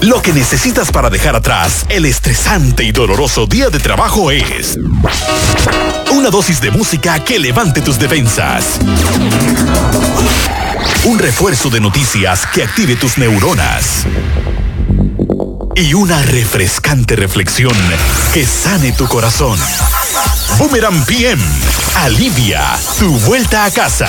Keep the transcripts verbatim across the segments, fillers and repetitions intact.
Lo que necesitas para dejar atrás el estresante y doloroso día de trabajo es una dosis de música que levante tus defensas, un refuerzo de noticias que active tus neuronas y una refrescante reflexión que sane tu corazón. Boomerang P M alivia tu vuelta a casa.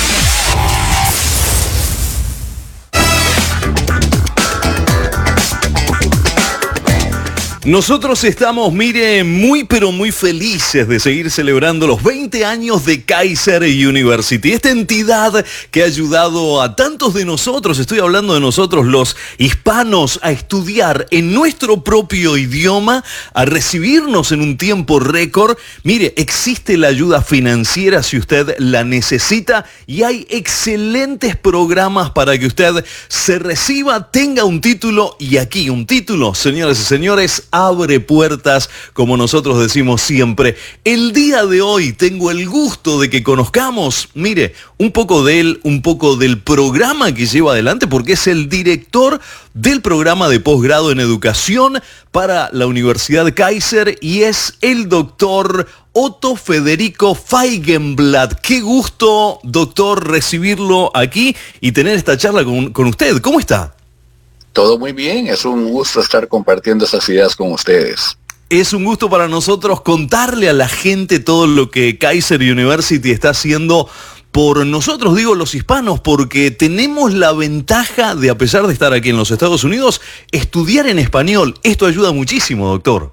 Nosotros estamos, mire, muy pero muy felices de seguir celebrando los veinte años de Kaiser University, esta entidad que ha ayudado a tantos de nosotros, estoy hablando de nosotros los hispanos, a estudiar en nuestro propio idioma, a recibirnos en un tiempo récord. Mire, existe la ayuda financiera si usted la necesita y hay excelentes programas para que usted se reciba, tenga un título y aquí un título, señoras y señores, abre puertas, como nosotros decimos siempre. El día de hoy tengo el gusto de que conozcamos, mire, un poco de él, un poco del programa que lleva adelante, porque es el director del programa de posgrado en educación para la Universidad Kaiser y es el doctor Otto Federico Feigenblatt. Qué gusto, doctor, recibirlo aquí y tener esta charla con, con usted. ¿Cómo está? Todo muy bien, es un gusto estar compartiendo esas ideas con ustedes. Es un gusto para nosotros contarle a la gente todo lo que Kaiser University está haciendo por nosotros, digo los hispanos, porque tenemos la ventaja de, a pesar de estar aquí en los Estados Unidos, estudiar en español. Esto ayuda muchísimo, doctor.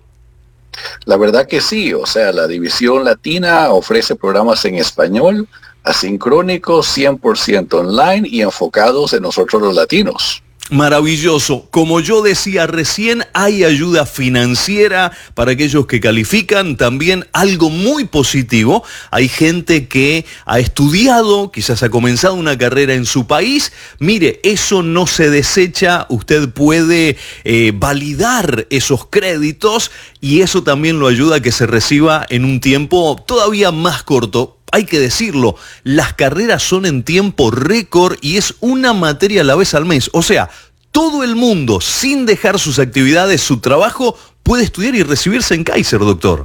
La verdad que sí, o sea, la División Latina ofrece programas en español, asincrónicos, cien por ciento online y enfocados en nosotros los latinos. Maravilloso. Como yo decía recién, hay ayuda financiera para aquellos que califican. También algo muy positivo. Hay gente que ha estudiado, quizás ha comenzado una carrera en su país. Mire, eso no se desecha. Usted puede eh, validar esos créditos y eso también lo ayuda a que se reciba en un tiempo todavía más corto. Hay que decirlo, las carreras son en tiempo récord y es una materia a la vez al mes. O sea, todo el mundo, sin dejar sus actividades, su trabajo, puede estudiar y recibirse en Kaiser, doctor.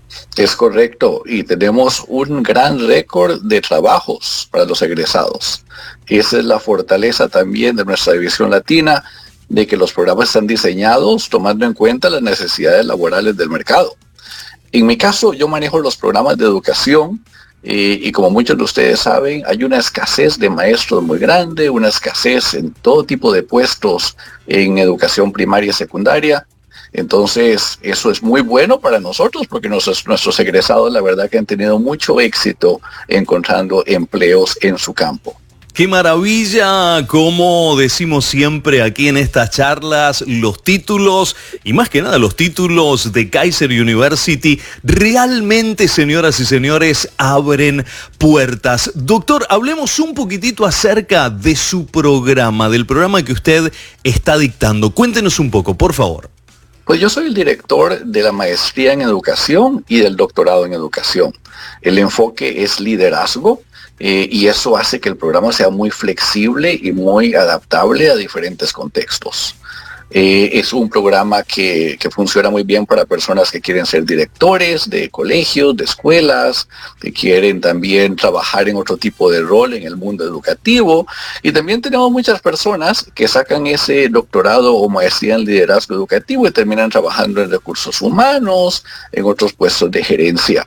Es correcto, y tenemos un gran récord de trabajos para los egresados. Esa es la fortaleza también de nuestra División Latina, de que los programas están diseñados tomando en cuenta las necesidades laborales del mercado. En mi caso, yo manejo los programas de educación, Eh, y como muchos de ustedes saben, hay una escasez de maestros muy grande, una escasez en todo tipo de puestos en educación primaria y secundaria. Entonces, eso es muy bueno para nosotros porque nuestros, nuestros egresados, la verdad que han tenido mucho éxito encontrando empleos en su campo. ¡Qué maravilla! Como decimos siempre aquí en estas charlas, los títulos, y más que nada los títulos de Kaiser University, realmente, señoras y señores, abren puertas. Doctor, hablemos un poquitito acerca de su programa, del programa que usted está dictando. Cuéntenos un poco, por favor. Pues yo soy el director de la maestría en educación y del doctorado en educación. El enfoque es liderazgo. Eh, y eso hace que el programa sea muy flexible y muy adaptable a diferentes contextos. Eh, es un programa que, que funciona muy bien para personas que quieren ser directores de colegios, de escuelas, que quieren también trabajar en otro tipo de rol en el mundo educativo. Y también tenemos muchas personas que sacan ese doctorado o maestría en liderazgo educativo y terminan trabajando en recursos humanos, en otros puestos de gerencia.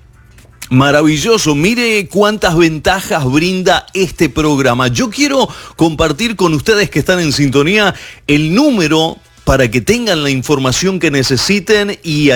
Maravilloso, mire cuántas ventajas brinda este programa. Yo quiero compartir con ustedes que están en sintonía el número para que tengan la información que necesiten y